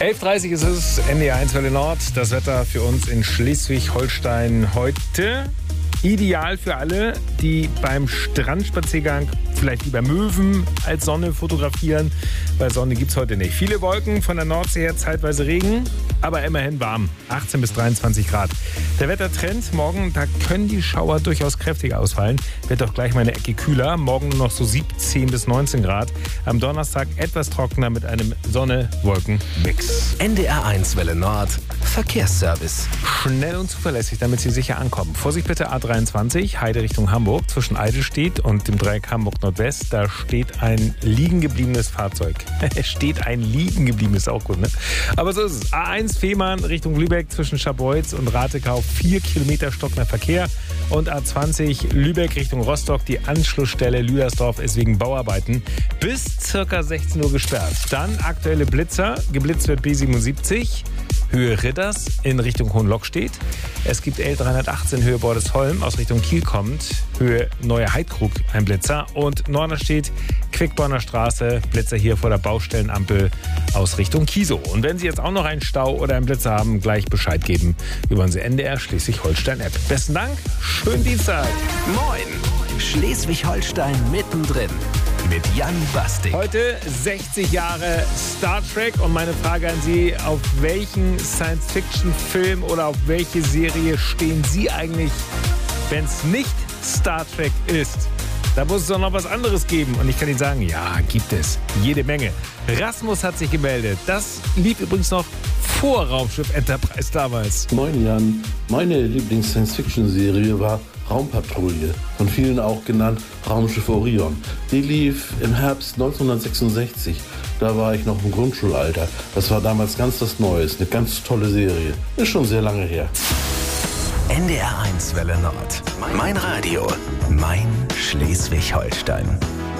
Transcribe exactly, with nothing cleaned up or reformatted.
elf Uhr dreißig ist es, N D R eins Welle Nord. Das Wetter für uns in Schleswig-Holstein heute ideal für alle, die beim Strandspaziergang vielleicht lieber Möwen als Sonne fotografieren, weil Sonne gibt es heute nicht. Viele Wolken, von der Nordsee her zeitweise Regen, aber immerhin warm, achtzehn bis dreiundzwanzig Grad. Der Wettertrend morgen, da können die Schauer durchaus kräftig ausfallen, wird auch gleich mal eine Ecke kühler, morgen nur noch so siebzehn bis neunzehn Grad, am Donnerstag etwas trockener mit einem Sonne-Wolken-Mix. N D R eins Welle Nord, Verkehrsservice. Schnell und zuverlässig, damit Sie sicher ankommen. Vorsicht bitte, A dreiundzwanzig, Heide Richtung Hamburg, zwischen Eidelstedt und dem Dreieck Hamburg-Nordwest. Da steht ein liegen gebliebenes Fahrzeug. Es steht ein liegen gebliebenes, auch gut, ne? Aber so ist es. A eins Fehmarn Richtung Lübeck zwischen Scharbeutz und Ratekau, vier Kilometer stockender Verkehr. Und A zwanzig Lübeck Richtung Rostock, die Anschlussstelle Lüdersdorf ist wegen Bauarbeiten bis circa sechzehn Uhr gesperrt. Dann aktuelle Blitzer, geblitzt wird B siebenundsiebzig. Höhe Ritters in Richtung Hohenlockstedt. Es gibt L dreihundertachtzehn Höhe Bordesholm aus Richtung Kiel kommt. Höhe Neue Heidkrug ein Blitzer. Und Norderstedt, Quickborner Straße, Blitzer hier vor der Baustellenampel aus Richtung Kiesow. Und wenn Sie jetzt auch noch einen Stau oder einen Blitzer haben, gleich Bescheid geben über unsere N D R Schleswig-Holstein-App. Besten Dank, schönen Dienstag. Moin, Schleswig-Holstein mittendrin. Mit Jan Bastik. Heute sechzig Jahre Star Trek und meine Frage an Sie, auf welchen Science-Fiction-Film oder auf welche Serie stehen Sie eigentlich, wenn es nicht Star Trek ist? Da muss es doch noch was anderes geben. Und ich kann Ihnen sagen, ja, gibt es. Jede Menge. Rasmus hat sich gemeldet. Das lief übrigens noch vor Raumschiff Enterprise damals. Moin Jan, meine Lieblings-Science-Fiction-Serie war Raumpatrouille, von vielen auch genannt Raumschiff Orion. Die lief im Herbst neunzehnhundertsechsundsechzig. Da war ich noch im Grundschulalter. Das war damals ganz was Neues, eine ganz tolle Serie. Ist schon sehr lange her. N D R eins Welle Nord. Mein Radio, mein Schleswig-Holstein.